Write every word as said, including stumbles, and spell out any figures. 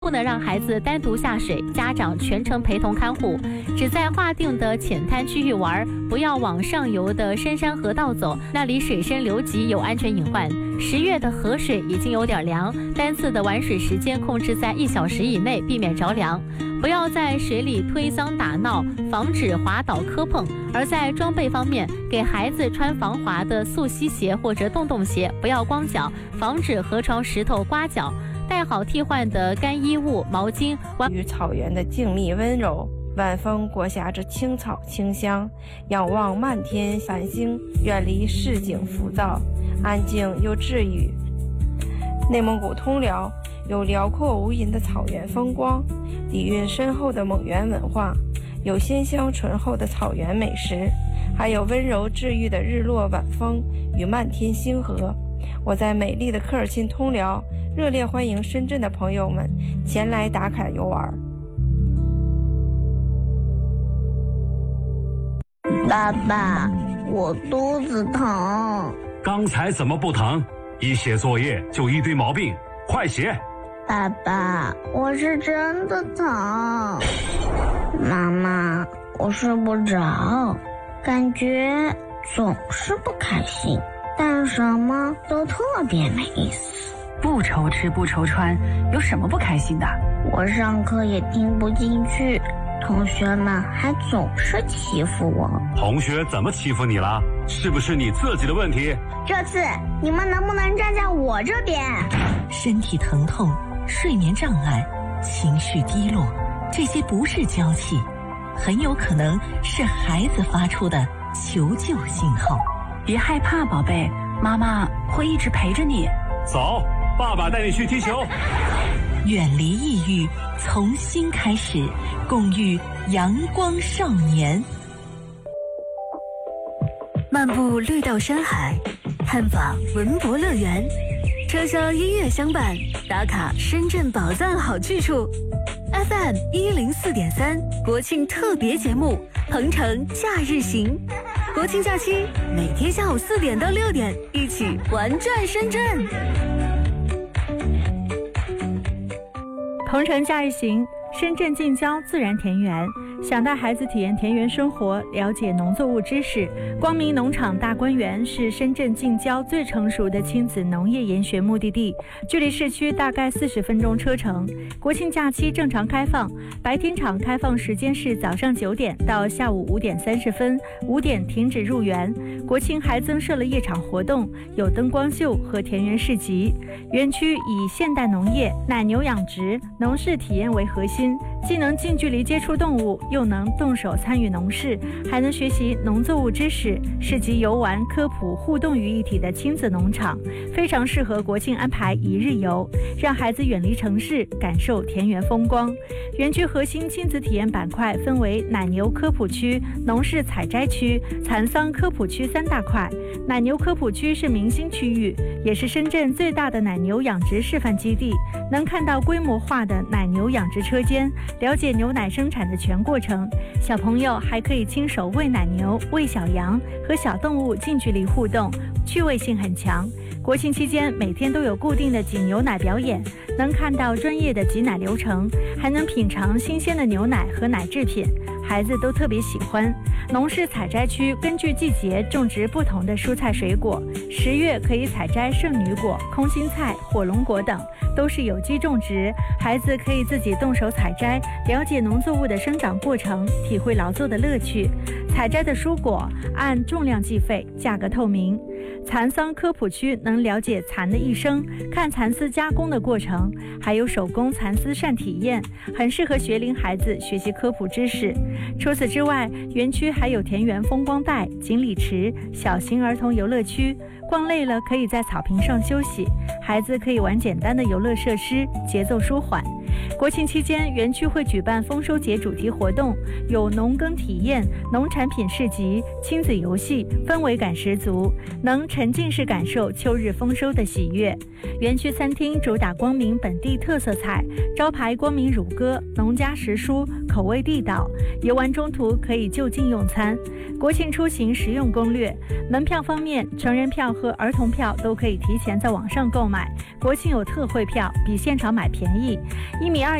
不能让孩子单独下水，家长全程陪同看护，只在划定的浅滩区域玩，不要往上游的深山河道走，那里水深流急，有安全隐患。十月的河水已经有点凉，单次的玩水时间控制在一小时以内，避免着凉。不要在水里推搡打闹，防止滑倒磕碰。而在装备方面，给孩子穿防滑的速吸鞋或者洞洞鞋，不要光脚，防止河床石头刮脚。带好替换的干衣物、毛巾。 与草原的静谧温柔，晚风裹挟着青草清香，仰望漫天繁星，远离市井浮躁，安静又治愈。内蒙古通辽有辽阔无垠的草原风光，底蕴深厚的蒙元文化，有鲜香醇厚的草原美食，还有温柔治愈的日落晚风与漫天星河。我在美丽的科尔沁通辽热烈欢迎深圳的朋友们前来打卡游玩。 爸爸，我肚子疼。 刚才怎么不疼？一写作业就一堆毛病，快写。 爸爸，我是真的疼。妈妈，我睡不着，感觉总是不开心，但什么都特别没意思。 不愁吃不愁穿，有什么不开心的？ 我上课也听不进去，同学们还总是欺负我。 同学怎么欺负你了？是不是你自己的问题？ 这次你们能不能站在我这边？ 身体疼痛、睡眠障碍、情绪低落，这些不是娇气，很有可能是孩子发出的求救信号。 别害怕，宝贝，妈妈会一直陪着你。 走，爸爸带你去踢球。 远离抑郁，从新开始，共育阳光少年。 漫步绿道山海，探访文博乐园，车厢音乐相伴，打卡深圳宝藏好去处。F M 一零四点三国庆特别节目《鹏程假日行》，国庆假期每天下午四点到六点，一起玩转深圳。 鹏程假日行，深圳近郊自然田园，想带孩子体验田园生活，了解农作物知识。光明农场大观园是深圳近郊最成熟的亲子农业研学目的地，距离市区大概四十分钟车程。国庆假期正常开放，白天场开放时间是早上九点到下午五点三十分，五点停止入园。国庆还增设了夜场活动，有灯光秀和田园市集。园区以现代农业、奶牛养殖、农事体验为核心，既能近距离接触动物，又能动手参与农事，还能学习农作物知识，是集游玩、科普、互动于一体的亲子农场，非常适合国庆安排一日游，让孩子远离城市，感受田园风光。园区核心亲子体验板块分为奶牛科普区、农事采摘区、蚕桑科普区三大块。奶牛科普区是明星区域，也是深圳最大的奶牛养殖示范基地，能看到规模化的奶牛养殖车间，了解牛奶生产的全过程。小朋友还可以亲手喂奶牛、喂小羊，和小动物近距离互动，趣味性很强。国庆期间每天都有固定的挤牛奶表演，能看到专业的挤奶流程，还能品尝新鲜的牛奶和奶制品，孩子都特别喜欢。农事采摘区根据季节种植不同的蔬菜水果，十月可以采摘圣女果、空心菜、火龙果等，都是有机种植，孩子可以自己动手采摘，了解农作物的生长过程，体会劳作的乐趣。采摘的蔬果按重量计费，价格透明。蚕桑科普区能了解蚕的一生，看蚕丝加工的过程，还有手工蚕丝扇体验，很适合学龄孩子学习科普知识。除此之外，园区还有田园风光带、锦鲤池、小型儿童游乐区，逛累了可以在草坪上休息，孩子可以玩简单的游乐设施，节奏舒缓。国庆期间，园区会举办丰收节主题活动，有农耕体验、农产品市集、亲子游戏，氛围感十足，能沉浸式感受秋日丰收的喜悦。园区餐厅主打光明本地特色菜，招牌光明乳鸽，农家时蔬，口味地道。游玩中途可以就近用餐。 国庆出行实用攻略。门票方面，成人票和儿童票都可以提前在网上购买。国庆有特惠票，比现场买便宜。一米二